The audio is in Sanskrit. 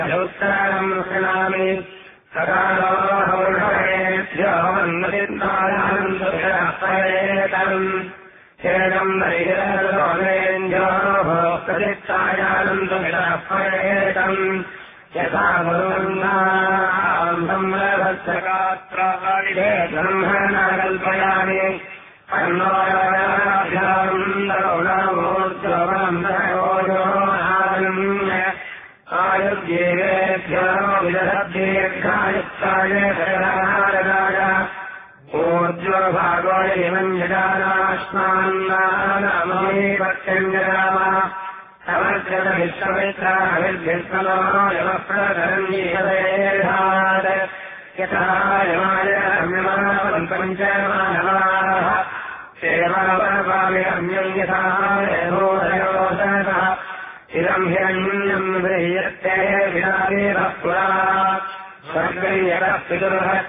उत्तरम् शृणामि सकालोहौषयेभ्योन्नतित्तायानन्दम् हेदम् नैरप्रतित्तायानन्दम् यथा ब्रह्मणः कल्पयामि आयुर्जेवेभ्यो विदधीर्घायुक्ताय शरणाय ऊर्ध्वभागोयमिमम् यजानाश्मान्नामहे भक्त्यञ्जराम समर्जनविश्वमित्राभिर्भिर्मनो यमप्रधरण्येधात् यथा यमाय पञ्चमानवाः सेवापरपामिरम्यम् यथा देवोदयोदनः इदम् हिरण्यम् गृह्यते विनादेवः पुरा स्वर्गम् यतः पितुर्भः